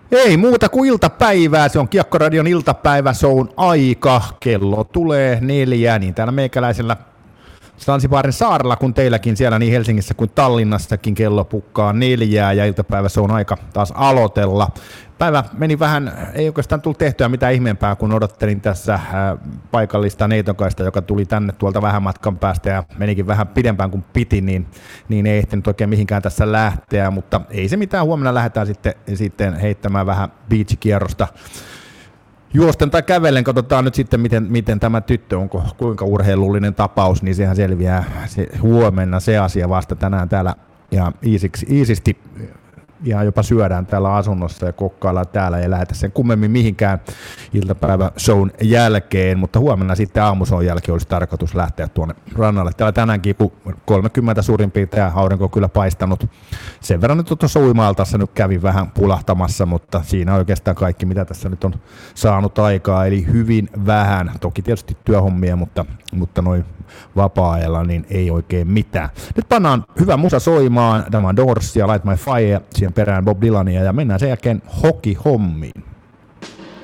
Ei muuta kuin iltapäivää, se on Kiekko-radion iltapäivä, se on aika, kello tulee 4, niin täällä meikäläisellä Sansibaarin saarella kuin teilläkin siellä niin Helsingissä kuin Tallinnassakin kello pukkaa 4 ja iltapäivä se on aika taas aloitella. Päivä meni vähän, ei oikeastaan tullut tehtyä mitään ihmeempää, kun odottelin tässä paikallista neitokaista, joka tuli tänne tuolta vähän matkan päästä ja menikin vähän pidempään kuin piti, niin ei ehtinyt oikein mihinkään tässä lähteä, mutta ei se mitään, huomenna lähdetään sitten heittämään vähän beach-kierrosta. Juosten tai kävellen, katsotaan nyt sitten, miten tämä tyttö, onko kuinka urheilullinen tapaus, niin sehän selviää huomenna se asia vasta tänään täällä ja iisisti ihan jopa syödään täällä asunnossa ja kokkaillaan täällä ja lähdetä sen kummemmin mihinkään iltapäivä shown jälkeen, mutta huomenna sitten aamushown jälkeen olisi tarkoitus lähteä tuonne rannalle. Täällä tänäänkin 30 suurin piirtein aurinko on kyllä paistanut. Sen verran nyt tuossa uima-altassa nyt kävin vähän pulahtamassa, mutta siinä oikeastaan kaikki mitä tässä nyt on saanut aikaa, eli hyvin vähän. Toki tietysti työhommia, mutta noin vapaa-ajalla niin ei oikein mitään. Nyt pannaan hyvä musa soimaan, tämä on Doors ja Light My Fire, siihen perään Bob Dylania ja mennään sen jälkeen hoki-hommiin.